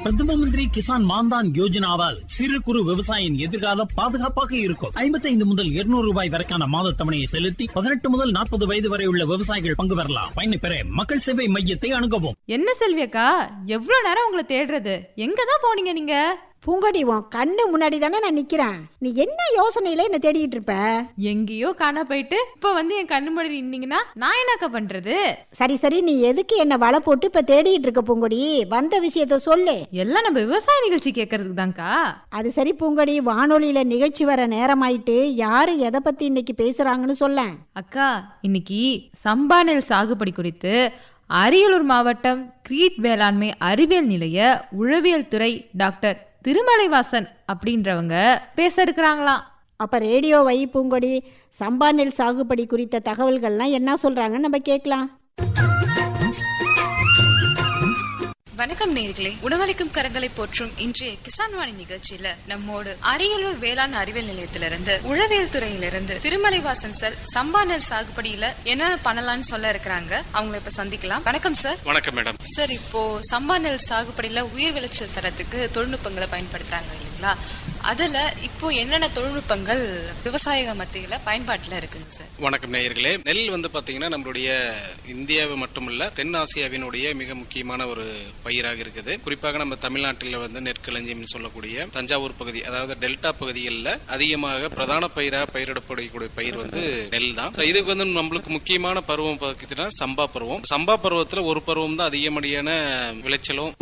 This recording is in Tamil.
பிரதம மந்திரி கிசான் மான்தான் யோஜனாவால் சிறு குறு விவசாயியின் எதிர்காலம் பாதுகாப்பாக இருக்கும். 55 முதல் 200 ரூபாய் வரைக்கான மாத தவணையை செலுத்தி 18 முதல் 40 வயது வரை உள்ள விவசாயிகள் பங்கு பெறலாம். பயனை பெற மக்கள் சேவை மையத்தை அணுகவும். என்ன செல்வியக்கா, எவ்வளவு நேரம் உங்களை தேடுறது? எங்கதான் போனீங்க நீங்க? பூங்கொடி, உன் கண்ணு முன்னாடி தானே நான் நிக்கிறேன். நீ என்ன யோசனையில என்ன தேடிட்டு இருப்ப? எங்கேயோ காண போயிட்டு இப்ப வந்து என் கண்ணு முன்னாடி நின்னீங்கன்னா நான் என்னக்கா பண்றது? சரி சரி, நீ எதுக்கு என்ன வலை போட்டு இப்ப தேடிட்டு இருக்க பூங்கொடி? வந்த விஷயத்த சொல்லு. எல்லாம் நம்ம விவசாய நிகழ்ச்சி கேட்கறதுக்கு தான்க்கா. அது சரி பூங்கொடி, வானொலியில நிகழ்ச்சி வர நேரமாயிட்டு யாரு எதை பத்தி இன்னைக்கு பேசுறாங்கன்னு சொல்ல. அக்கா, இன்னைக்கு சம்பா நெல் சாகுபடி குறித்து அரியலூர் மாவட்டம் கிரீட் வேளாண்மை அறிவியல் நிலைய உழவியல் துறை டாக்டர் திருமலைவாசன் அப்படின்றவங்க பேச இருக்கிறாங்களாம். அப்ப ரேடியோ வை பூங்கொடி. சம்பா நெல் சாகுபடி குறித்த தகவல்கள்லாம் என்ன சொல்றாங்கன்னு நம்ம கேட்கலாம். வணக்கம் நேயர்களே, உணவளிக்கும் கரங்களை போற்றும் இன்றைய கிசான் வாணி நிகழ்ச்சியில நம்மோடு அரியலூர் வேளாண் அறிவியல் நிலையத்திலிருந்து உழவியல் துறையிலிருந்து திருமலைவாசன் சார் சம்பா நெல் சாகுபடியில என்ன பண்ணலாம்னு சொல்ல இருக்கிறாங்க. அவங்களை இப்ப சந்திக்கலாம். வணக்கம் சார். வணக்கம் மேடம். சார், இப்போ சம்பா நெல் சாகுபடியில உயிர் விளைச்சல் தரத்துக்கு தொழில்நுட்பங்களை பயன்படுத்துறாங்க இல்லைங்களா? அதுல இப்போ என்னென்ன தொழில்நுட்பங்கள் விவசாய மத்தியில பயன்பாட்டுல இருக்குங்க சார்? வணக்கம் நேயர்களே. நெல் வந்து பாத்தீங்கன்னா நம்மளுடைய இந்தியாவை மட்டுமல்ல தென் ஆசியாவினுடைய மிக முக்கியமான ஒரு பயிராக இருக்குது. குறிப்பாக நம்ம தமிழ்நாட்டில் வந்து நெற்களஞ்சியம் சொல்லக்கூடிய தஞ்சாவூர் பகுதி, அதாவது டெல்டா பகுதிகளில் அதிகமாக பிரதான பயிராக பயிரிடப்படக்கூடிய பயிர் வந்து நெல் தான். இதுக்கு வந்து நம்மளுக்கு முக்கியமான பருவம் பார்த்தீங்கன்னா சம்பா பருவம். சம்பா பருவத்தில் ஒரு பருவம் தான் அதிகப்படியான விளைச்சலும்